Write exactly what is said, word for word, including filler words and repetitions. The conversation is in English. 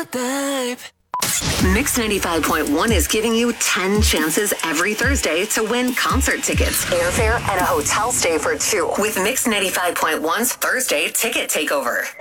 Babe. Mix ninety-five point one is giving you ten chances every Thursday to win concert tickets, airfare, and a hotel stay for two with Mix ninety-five point one's Thursday Ticket Takeover.